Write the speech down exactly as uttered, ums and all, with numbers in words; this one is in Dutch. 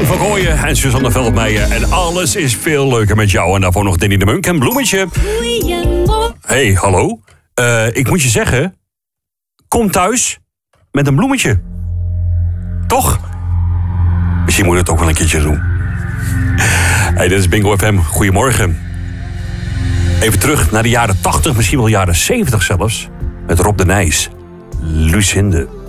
Frank van Gooien en Suzanne Veldmeijer. En alles is veel leuker met jou. En daarvoor nog Danny de Munk en Bloemetje. Hey, hallo. Uh, ik moet je zeggen, kom thuis met een bloemetje. Toch? Misschien moet je het ook wel een keertje doen. Hey, dit is Bingo F M. Goedemorgen. Even terug naar de jaren tachtig, misschien wel jaren zeventig zelfs. Met Rob de Nijs. Lucinde.